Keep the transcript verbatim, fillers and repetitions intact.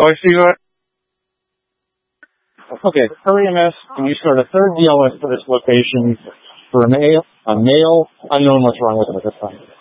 Oh, I see that. Okay, Curry M S, can you start a third D L S for this location for a male, a male, unknown what's wrong with him at this time.